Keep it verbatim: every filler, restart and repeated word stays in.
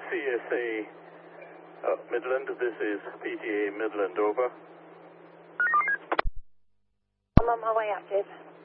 C S A uh, Midland, this is P T A Midland, over. I'm on my way up, Dave.